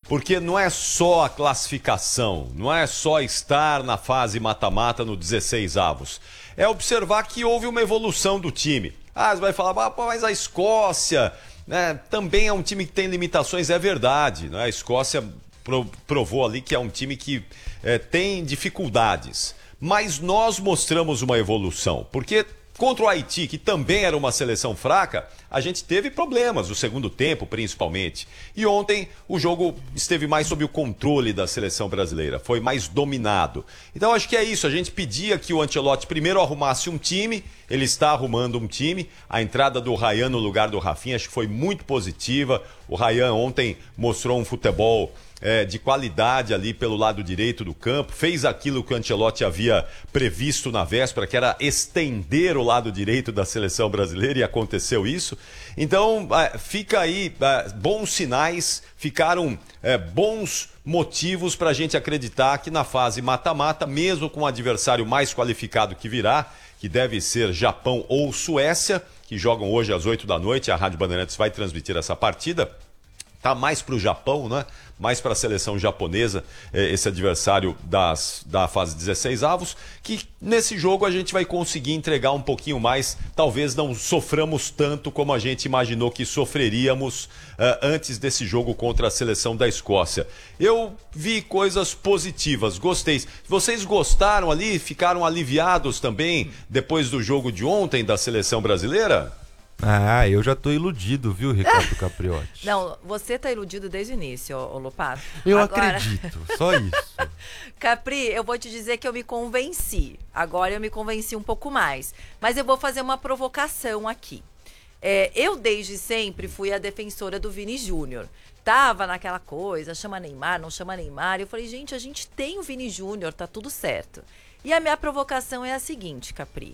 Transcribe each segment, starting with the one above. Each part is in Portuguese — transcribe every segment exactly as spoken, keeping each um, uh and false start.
porque não é só a classificação, não é só estar na fase mata-mata no dezesseis avos. É observar que houve uma evolução do time. Ah, você vai falar, ah, mas a Escócia, né, também é um time que tem limitações, é verdade. Né? A Escócia provou ali que é um time que é, tem dificuldades. Mas nós mostramos uma evolução, porque contra o Haiti, que também era uma seleção fraca, a gente teve problemas, no segundo tempo principalmente. E ontem o jogo esteve mais sob o controle da seleção brasileira, foi mais dominado. Então acho que é isso, a gente pedia que o Ancelotti primeiro arrumasse um time, ele está arrumando um time. A entrada do Ryan no lugar do Rafinha acho que foi muito positiva. O Ryan ontem mostrou um futebol É, de qualidade ali pelo lado direito do campo, fez aquilo que o Ancelotti havia previsto na véspera, que era estender o lado direito da seleção brasileira, e aconteceu isso. Então, é, fica aí é, bons sinais, ficaram é, bons motivos para a gente acreditar que na fase mata-mata, mesmo com o adversário mais qualificado que virá, que deve ser Japão ou Suécia, que jogam hoje às oito da noite, a Rádio Bandeirantes vai transmitir essa partida. Tá mais para o Japão, né? Mais para a seleção japonesa, esse adversário das, da fase dezesseis avos, que nesse jogo a gente vai conseguir entregar um pouquinho mais. Talvez não soframos tanto como a gente imaginou que sofreríamos uh, antes desse jogo contra a seleção da Escócia. Eu vi coisas positivas, gostei. Vocês gostaram ali, ficaram aliviados também depois do jogo de ontem da seleção brasileira? Ah, eu já tô iludido, viu, Ricardo Capriotti? Não, você tá iludido desde o início, ô, ô Lopato. Eu Agora... acredito, só isso. Capri, eu vou te dizer que eu me convenci. Agora eu me convenci um pouco mais. Mas eu vou fazer uma provocação aqui. É, eu desde sempre fui a defensora do Vini Júnior. Tava naquela coisa, chama Neymar, não chama Neymar. Eu falei, gente, a gente tem o Vini Júnior, tá tudo certo. E a minha provocação é a seguinte, Capri.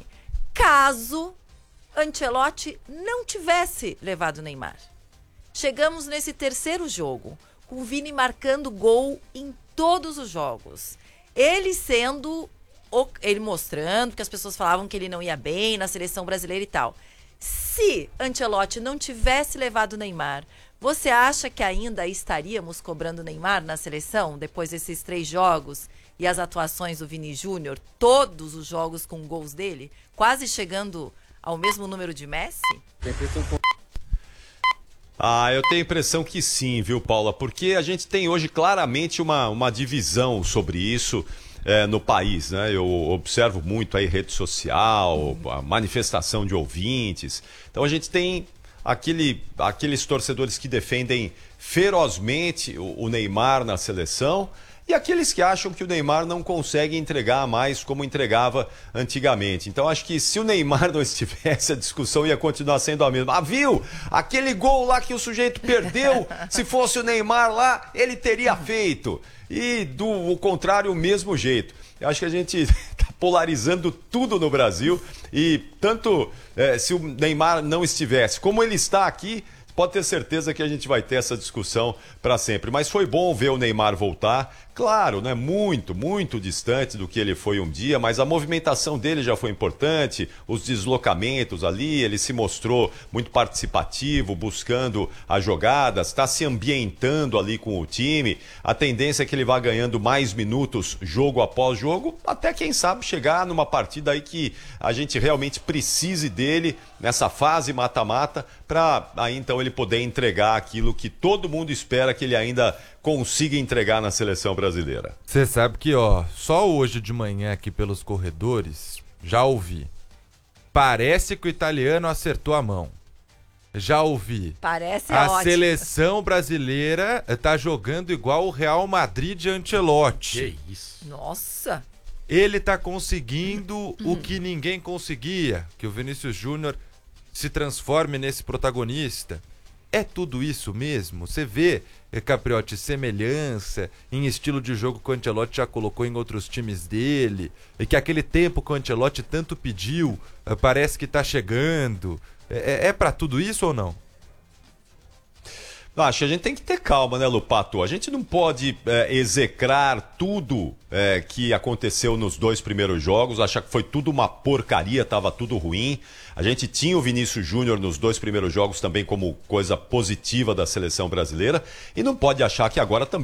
Caso Ancelotti não tivesse levado o Neymar. Chegamos nesse terceiro jogo, com o Vini marcando gol em todos os jogos. Ele sendo, ele mostrando que as pessoas falavam que ele não ia bem na seleção brasileira e tal. Se Ancelotti não tivesse levado o Neymar, você acha que ainda estaríamos cobrando o Neymar na seleção, depois desses três jogos e as atuações do Vini Júnior, todos os jogos com gols dele, quase chegando ao mesmo número de Messi? Ah, eu tenho a impressão que sim, viu, Paula? Porque a gente tem hoje claramente uma, uma divisão sobre isso é, no país, né? Eu observo muito aí rede social, a manifestação de ouvintes. Então a gente tem aquele, aqueles torcedores que defendem ferozmente o, o Neymar na seleção, e aqueles que acham que o Neymar não consegue entregar mais como entregava antigamente. Então acho que se o Neymar não estivesse, a discussão ia continuar sendo a mesma. Ah, viu? Aquele gol lá que o sujeito perdeu, se fosse o Neymar lá, ele teria feito. E do o contrário, o mesmo jeito. Eu acho que a gente está polarizando tudo no Brasil, e tanto é, se o Neymar não estivesse, como ele está aqui, pode ter certeza que a gente vai ter essa discussão para sempre. Mas foi bom ver o Neymar voltar. Claro, né? Muito, muito distante do que ele foi um dia, mas a movimentação dele já foi importante, os deslocamentos ali, ele se mostrou muito participativo, buscando as jogadas, está se ambientando ali com o time. A tendência é que ele vá ganhando mais minutos jogo após jogo, até quem sabe chegar numa partida aí que a gente realmente precise dele nessa fase mata-mata, para aí então ele poder entregar aquilo que todo mundo espera que ele ainda consiga entregar na seleção brasileira. Você sabe que, ó, só hoje de manhã aqui pelos corredores, já ouvi. Parece que o italiano acertou a mão. Já ouvi. Parece A ótimo. seleção brasileira tá jogando igual o Real Madrid de Ancelotti. Que isso. Nossa. Ele tá conseguindo o que ninguém conseguia, que o Vinícius Júnior se transforme nesse protagonista. É tudo isso mesmo? Você vê, Capriotti, semelhança em estilo de jogo que o Ancelotti já colocou em outros times dele, e que aquele tempo que o Ancelotti tanto pediu, parece que tá chegando. É, é pra tudo isso ou não? Acho que a gente tem que ter calma, né, Lupato? A gente não pode é, execrar tudo é, que aconteceu nos dois primeiros jogos, achar que foi tudo uma porcaria, estava tudo ruim. A gente tinha o Vinícius Júnior nos dois primeiros jogos também como coisa positiva da seleção brasileira, e não pode achar que agora também